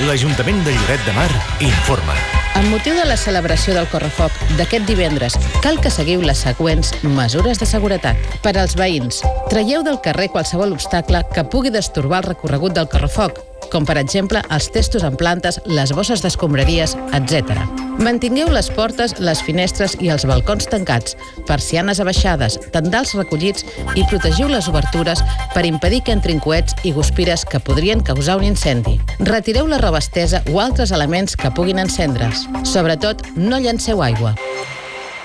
L'Ajuntament de Lloret de Mar informa. Amb motiu de la celebració del correfoc d'aquest divendres, cal que seguiu les següents mesures de seguretat. Per als veïns, traieu del carrer qualsevol obstacle que pugui destorbar el recorregut del correfoc, com per exemple els testos en plantes, les bosses d'escombraries, etc. Mantingueu les portes, les finestres i els balcons tancats, persianes abaixades, tendals recollits i protegiu les obertures per impedir que entrin coets i guspires que podrien causar un incendi. Retireu la roba estesa o altres elements que puguin encendre's. Sobretot, no llanceu aigua.